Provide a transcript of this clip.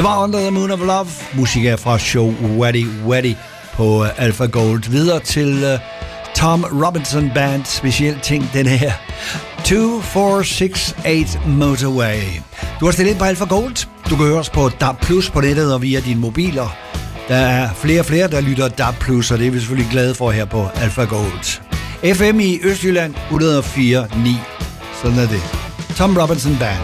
Det var Under the Moon of Love. Musik er fra show Weddy Weddy på Alpha Gold. Videre til Tom Robinson Band. Speciel ting, den her 2468 Motorway. Du har stillet ind på Alpha Gold. Du kan høre os på DAB+ på nettet og via dine mobiler. Der er flere og flere, der lytter DAB+, og det er vi selvfølgelig glade for her på Alpha Gold. FM i Østjylland 104.9. Sådan er det. Tom Robinson Band.